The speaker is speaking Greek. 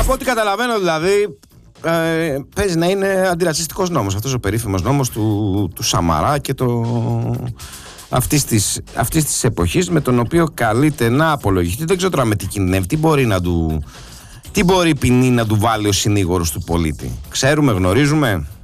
Από ό,τι καταλαβαίνω δηλαδή, παίζει να είναι αντιρατσιστικός νόμος. Αυτός ο περίφημος νόμος του Σαμαρά και αυτής της εποχής, με τον οποίο καλείται να απολογηθεί. Δεν ξέρω τώρα με τι κινδυνεύει, τι μπορεί η ποινή να του βάλει ο συνήγορος του πολίτη. Ξέρουμε, γνωρίζουμε.